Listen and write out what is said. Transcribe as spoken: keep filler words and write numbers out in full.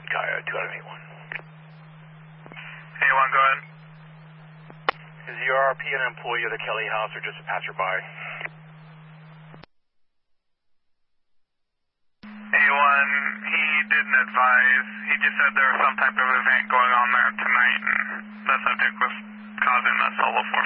Kaya, two out of eight one. eight one, go ahead. Is the R R P an employee of the Kelly House or just a passerby? eight one, he didn't advise. He just said there was some type of event going on there tonight, and the subject was causing a solo force.